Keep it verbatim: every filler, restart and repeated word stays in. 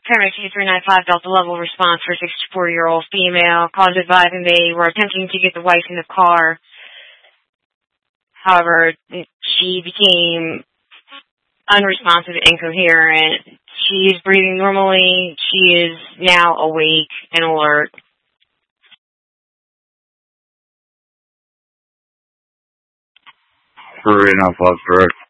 Paramedic two three nine five, Delta level response for a sixty-four-year-old female. Cause advising they were attempting to get the wife in the car. However, she became unresponsive, incoherent. She is breathing normally. She is now awake and alert. three nine five, correct.